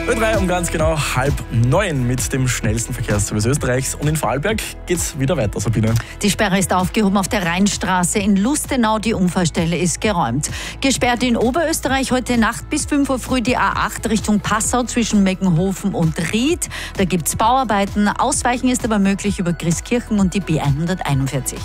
Ö3 um ganz genau 8:30 mit dem schnellsten Verkehrsservice Österreichs. Und in Vorarlberg geht's wieder weiter, Sabine. Die Sperre ist aufgehoben auf der Rheinstraße in Lustenau. Die Unfallstelle ist geräumt. Gesperrt in Oberösterreich heute Nacht bis 5 Uhr früh die A8 Richtung Passau zwischen Meckenhofen und Ried. Da gibt's Bauarbeiten. Ausweichen ist aber möglich über Christkirchen und die B141.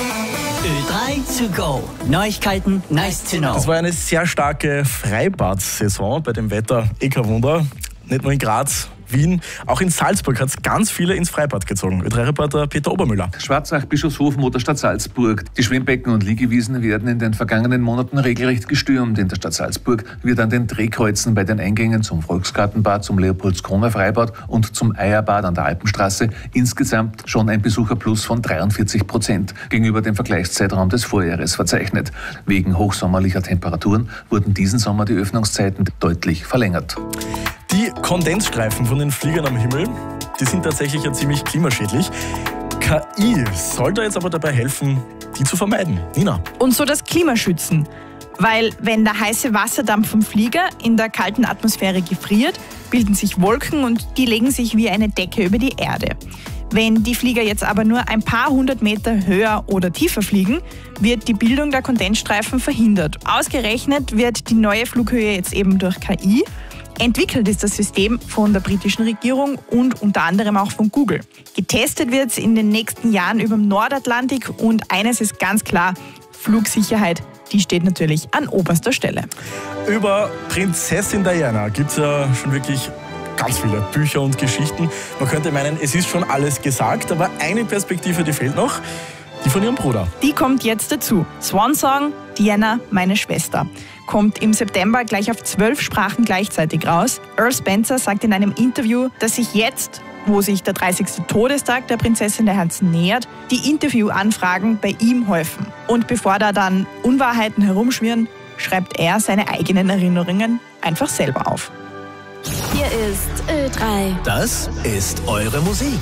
Ö3 to go. Neuigkeiten, nice to know. Das war eine sehr starke Freibad-Saison bei dem Wetter. Kein Wunder. Nicht nur in Graz, Wien, auch in Salzburg hat es ganz viele ins Freibad gezogen. Ö3-Reporter Peter Obermüller. Schwarzach, Bischofshofen oder Stadt Salzburg. Die Schwimmbecken und Liegewiesen werden in den vergangenen Monaten regelrecht gestürmt. In der Stadt Salzburg wird an den Drehkreuzen bei den Eingängen zum Volksgartenbad, zum Leopoldskroner Freibad und zum Eierbad an der Alpenstraße insgesamt schon ein Besucherplus von 43% gegenüber dem Vergleichszeitraum des Vorjahres verzeichnet. Wegen hochsommerlicher Temperaturen wurden diesen Sommer die Öffnungszeiten deutlich verlängert. Die Kondensstreifen von den Fliegern am Himmel, die sind tatsächlich ja ziemlich klimaschädlich. KI soll da jetzt aber dabei helfen, die zu vermeiden. Nina. Und so das Klima schützen. Weil wenn der heiße Wasserdampf vom Flieger in der kalten Atmosphäre gefriert, bilden sich Wolken und die legen sich wie eine Decke über die Erde. Wenn die Flieger jetzt aber nur ein paar hundert Meter höher oder tiefer fliegen, wird die Bildung der Kondensstreifen verhindert. Ausgerechnet wird die neue Flughöhe jetzt eben durch KI. Entwickelt ist das System von der britischen Regierung und unter anderem auch von Google. Getestet wird es in den nächsten Jahren über dem Nordatlantik und eines ist ganz klar, Flugsicherheit, die steht natürlich an oberster Stelle. Über Prinzessin Diana gibt es ja schon wirklich ganz viele Bücher und Geschichten. Man könnte meinen, es ist schon alles gesagt, aber eine Perspektive, die fehlt noch, die von ihrem Bruder. Die kommt jetzt dazu. Swan Song, Diana, meine Schwester. Kommt im September gleich auf 12 Sprachen gleichzeitig raus. Earl Spencer sagt in einem Interview, dass sich jetzt, wo sich der 30. Todestag der Prinzessin der Herzen nähert, die Interviewanfragen bei ihm häufen. Und bevor da dann Unwahrheiten herumschwirren, schreibt er seine eigenen Erinnerungen einfach selber auf. Hier ist Ö3. Das ist eure Musik.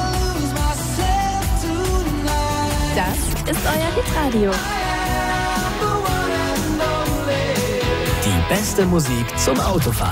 Das ist euer Hitradio. Die beste Musik zum Autofahren.